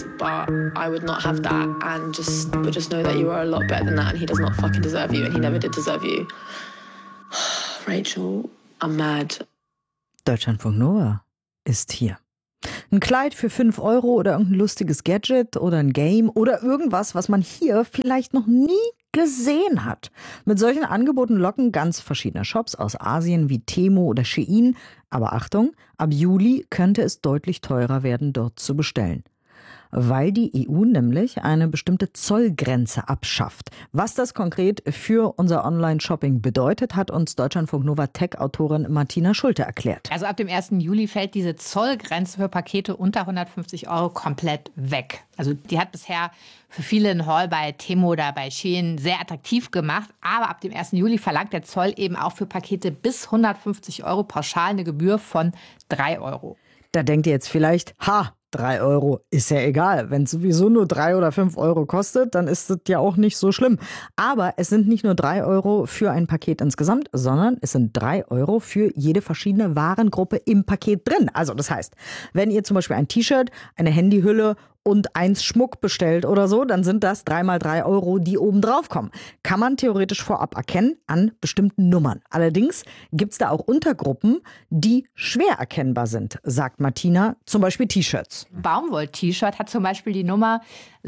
but I would not have that and just know that you are a lot better than that and he does not fucking deserve you and he never did deserve you. Rachel, I'm mad. Deutschlandfunk Nova ist hier. Ein Kleid für 5 Euro oder irgendein lustiges Gadget oder ein Game oder irgendwas, was man hier vielleicht noch nie gesehen hat. Mit solchen Angeboten locken ganz verschiedene Shops aus Asien wie Temu oder Shein. Aber Achtung, ab Juli könnte es deutlich teurer werden, dort zu bestellen. Weil die EU nämlich eine bestimmte Zollgrenze abschafft. Was das konkret für unser Online-Shopping bedeutet, hat uns Deutschlandfunk Nova Tech-Autorin Martina Schulte erklärt. Also ab dem 1. Juli fällt diese Zollgrenze für Pakete unter 150 Euro komplett weg. Also die hat bisher für viele einen Haul bei Temu oder bei Shein sehr attraktiv gemacht. Aber ab dem 1. Juli verlangt der Zoll eben auch für Pakete bis 150 Euro pauschal eine Gebühr von 3 Euro. Da denkt ihr jetzt vielleicht, 3 Euro ist ja egal. Wenn es sowieso nur 3 oder 5 Euro kostet, dann ist das ja auch nicht so schlimm. Aber es sind nicht nur 3 Euro für ein Paket insgesamt, sondern es sind 3 Euro für jede verschiedene Warengruppe im Paket drin. Also das heißt, wenn ihr zum Beispiel ein T-Shirt, eine Handyhülle und 1 Schmuck bestellt oder so, dann sind das 3 mal 3 Euro, die oben drauf kommen. Kann man theoretisch vorab erkennen an bestimmten Nummern. Allerdings gibt's da auch Untergruppen, die schwer erkennbar sind, sagt Martina, zum Beispiel T-Shirts. Baumwoll-T-Shirt hat zum Beispiel die Nummer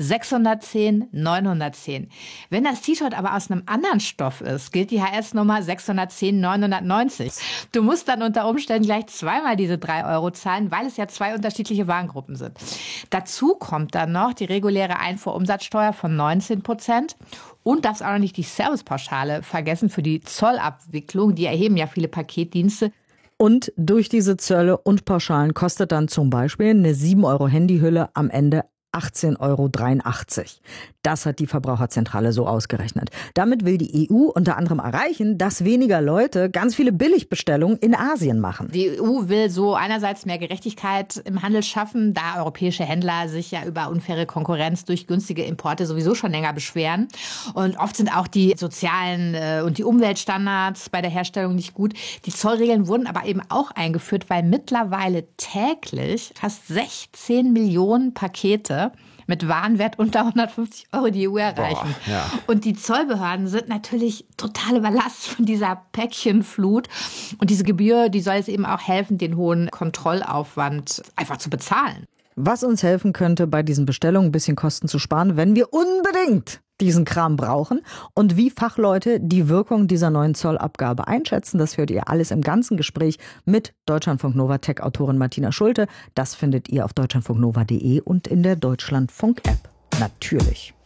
610 910. Wenn das T-Shirt aber aus einem anderen Stoff ist, gilt die HS-Nummer 610 990. Du musst dann unter Umständen gleich zweimal diese 3 Euro zahlen, weil es ja 2 unterschiedliche Warengruppen sind. Dazu kommt dann noch die reguläre Einfuhrumsatzsteuer von 19%. Und darfst auch noch nicht die Servicepauschale vergessen für die Zollabwicklung. Die erheben ja viele Paketdienste. Und durch diese Zölle und Pauschalen kostet dann zum Beispiel eine 7 Euro Handyhülle am Ende 18,83 Euro. Das hat die Verbraucherzentrale so ausgerechnet. Damit will die EU unter anderem erreichen, dass weniger Leute ganz viele Billigbestellungen in Asien machen. Die EU will so einerseits mehr Gerechtigkeit im Handel schaffen, da europäische Händler sich ja über unfaire Konkurrenz durch günstige Importe sowieso schon länger beschweren. Und oft sind auch die sozialen und die Umweltstandards bei der Herstellung nicht gut. Die Zollregeln wurden aber eben auch eingeführt, weil mittlerweile täglich fast 16 Millionen Pakete mit Warenwert unter 150 Euro die EU erreichen. Boah, ja. Und die Zollbehörden sind natürlich total überlastet von dieser Päckchenflut. Und diese Gebühr, die soll es eben auch helfen, den hohen Kontrollaufwand einfach zu bezahlen. Was uns helfen könnte, bei diesen Bestellungen ein bisschen Kosten zu sparen, wenn wir unbedingt diesen Kram brauchen. Und wie Fachleute die Wirkung dieser neuen Zollabgabe einschätzen, das hört ihr alles im ganzen Gespräch mit Deutschlandfunk Nova Tech-Autorin Martina Schulte. Das findet ihr auf deutschlandfunknova.de und in der Deutschlandfunk-App. Natürlich.